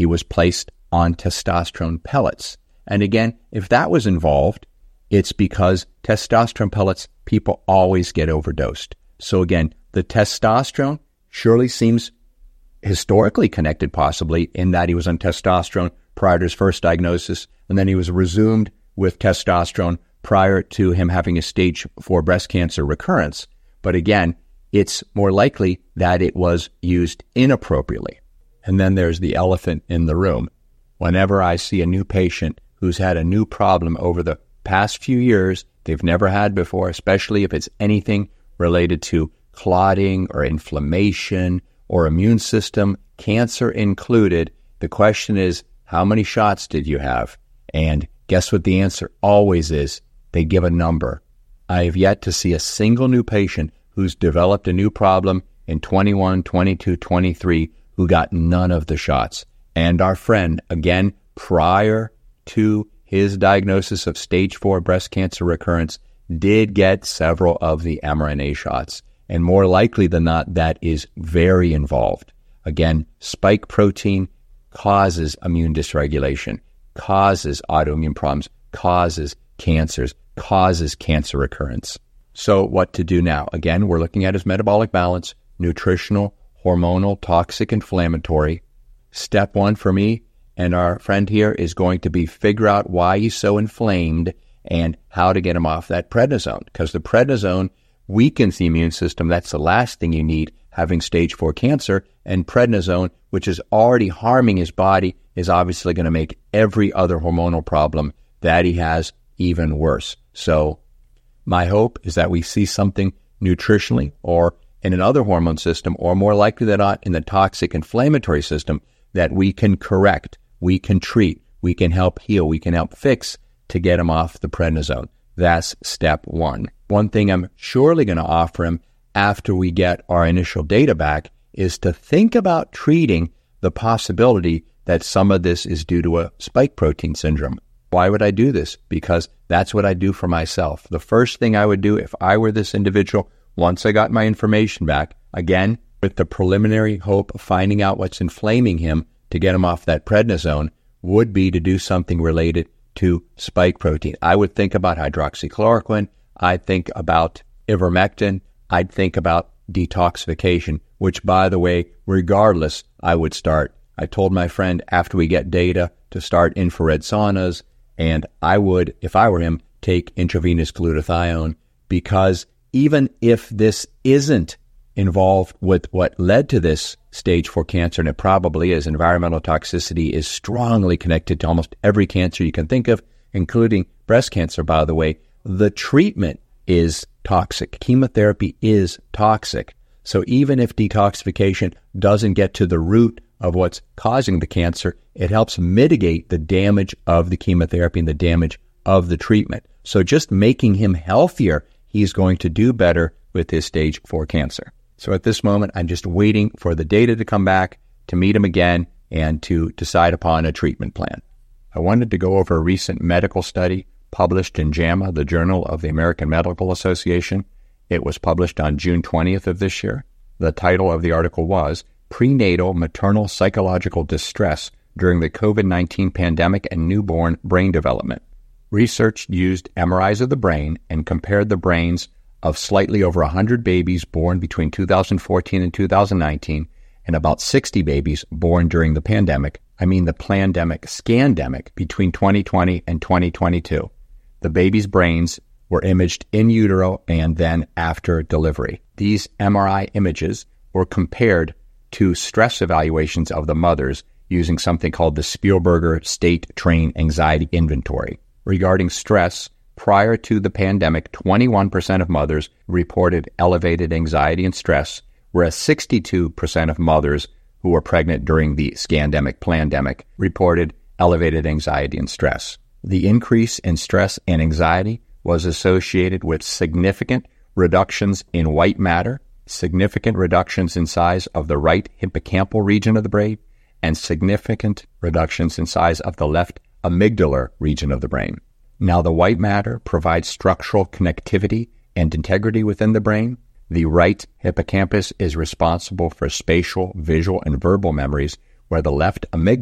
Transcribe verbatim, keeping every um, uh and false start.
he was placed on testosterone pellets. And again, if that was involved, it's because testosterone pellets, people always get overdosed. So again, the testosterone surely seems historically connected possibly in that he was on testosterone prior to his first diagnosis, and then he was resumed with testosterone prior to him having a stage four breast cancer recurrence. But again, it's more likely that it was used inappropriately. And then there's the elephant in the room. Whenever I see a new patient who's had a new problem over the past few years they've never had before, especially if it's anything related to clotting or inflammation or immune system, cancer included, the question is, how many shots did you have? And guess what the answer always is? They give a number. I have yet to see a single new patient who's developed a new problem in twenty-one, twenty-two, twenty-three who got none of the shots. And our friend, again, prior to his diagnosis of stage four breast cancer recurrence, did get several of the mRNA shots. And more likely than not, that is very involved. Again, spike protein causes immune dysregulation, causes autoimmune problems, causes cancers, causes cancer recurrence. So what to do now? Again, we're looking at his metabolic balance, nutritional, hormonal, toxic, inflammatory. Step one for me and our friend here is going to be figure out why he's so inflamed and how to get him off that prednisone, because the prednisone weakens the immune system. That's the last thing you need having stage four cancer, and prednisone, which is already harming his body, is obviously going to make every other hormonal problem that he has even worse. So my hope is that we see something nutritionally or in another hormone system, or more likely than not in the toxic inflammatory system, that we can correct, we can treat, we can help heal, we can help fix to get him off the prednisone. That's step one. One thing I'm surely going to offer him after we get our initial data back is to think about treating the possibility that some of this is due to a spike protein syndrome. Why would I do this? Because that's what I do for myself. The first thing I would do if I were this individual, once I got my information back, again, with the preliminary hope of finding out what's inflaming him to get him off that prednisone, would be to do something related to spike protein. I would think about hydroxychloroquine. I'd think about ivermectin. I'd think about detoxification, which, by the way, regardless, I would start. I told my friend after we get data to start infrared saunas, and I would, if I were him, take intravenous glutathione, because even if this isn't involved with what led to this stage four cancer, and it probably is, environmental toxicity is strongly connected to almost every cancer you can think of, including breast cancer, by the way. The treatment is toxic. Chemotherapy is toxic. So even if detoxification doesn't get to the root of what's causing the cancer, it helps mitigate the damage of the chemotherapy and the damage of the treatment. So just making him healthier, he's going to do better with his stage four cancer. So at this moment, I'm just waiting for the data to come back, to meet him again, and to decide upon a treatment plan. I wanted to go over a recent medical study published in JAMA, the Journal of the American Medical Association. It was published on June twentieth of this year. The title of the article was Prenatal Maternal Psychological Distress During the COVID nineteen Pandemic and Newborn Brain Development. Research used M R Is of the brain and compared the brains of slightly over one hundred babies born between two thousand fourteen and two thousand nineteen and about sixty babies born during the pandemic, I mean the plandemic, scandemic, between twenty twenty and twenty twenty-two. The babies' brains were imaged in utero and then after delivery. These M R I images were compared to stress evaluations of the mothers using something called the Spielberger State Train Anxiety Inventory. Regarding stress, prior to the pandemic, twenty-one percent of mothers reported elevated anxiety and stress, whereas sixty-two percent of mothers who were pregnant during the scandemic, plandemic reported elevated anxiety and stress. The increase in stress and anxiety was associated with significant reductions in white matter, significant reductions in size of the right hippocampal region of the brain, and significant reductions in size of the left amygdalar region of the brain. Now, the white matter provides structural connectivity and integrity within the brain. The right hippocampus is responsible for spatial, visual, and verbal memories, where the left amygdala